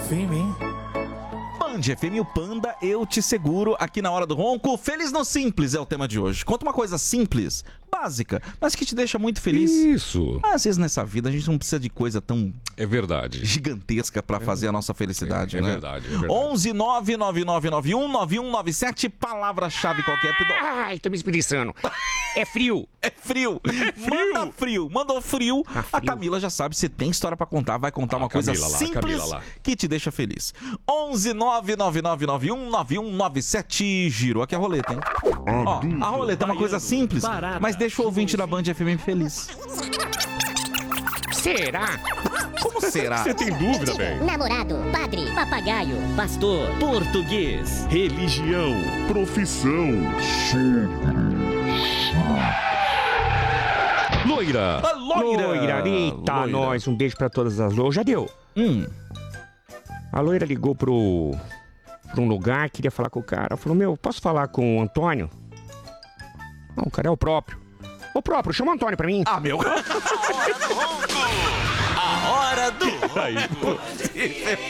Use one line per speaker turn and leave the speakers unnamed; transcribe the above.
FM.
Band FM, o Panda, eu te seguro aqui na Hora do Ronco. Feliz no Simples é o tema de hoje. Conta uma coisa simples, básica, mas que te deixa muito feliz.
Isso.
Às vezes nessa vida a gente não precisa de coisa tão
É verdade.
gigantesca pra fazer a nossa felicidade,
É
né?
verdade, é verdade.
11 99991 9197, palavra-chave qualquer.
Ai, tô me espreguiçando. É frio.
É frio. Manda frio. Mandou frio. A Camila já sabe, se tem história pra contar, vai contar uma coisa
Camila lá,
simples
Camila lá.
que te deixa feliz. 11 99991 9197. Girou aqui a roleta, hein? Ó, a roleta é uma coisa simples, mas deixa o ouvinte da Band FM feliz.
Será?
Como será?
Você tem dúvida, velho?
Namorado, padre, papagaio, pastor, português.
Religião, profissão,
Loira.
A loira.
Eita,
Loira.
nós. Um beijo pra todas as loiras. Já deu. A loira ligou pra um lugar, queria falar com o cara. Falou, meu, posso falar com o Antônio? Não, o cara é o próprio. O próprio, chama o Antônio pra mim.
Ah, meu. A hora do ronco.
Aí, pô.